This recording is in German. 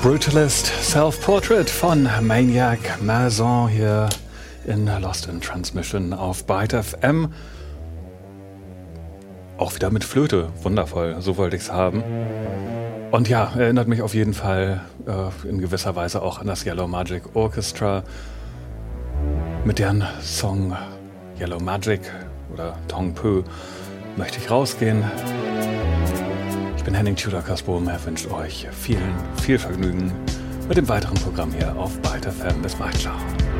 Brutalist Self-Portrait von Maniac Mason hier in Lost in Transmission auf Byte FM. Auch wieder mit Flöte, wundervoll, so wollte ich es haben. Und ja, erinnert mich auf jeden Fall in gewisser Weise auch an das Yellow Magic Orchestra mit deren Song Yellow Magic oder Tong Peu möchte ich rausgehen. Ich bin Henning Tudor-Kasbohm, er wünscht euch viel Vergnügen mit dem weiteren Programm hier auf Byte FM. Bis bald, ciao.